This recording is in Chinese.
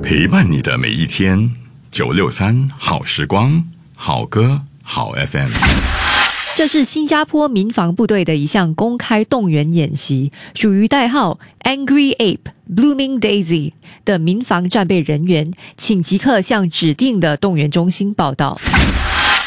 陪伴你的每一天，963好时光，好歌好 FM。 这是新加坡民防部队的一项公开动员演习，属于代号 Angry Ape Blooming Daisy 的民防战备人员，请即刻向指定的动员中心报到。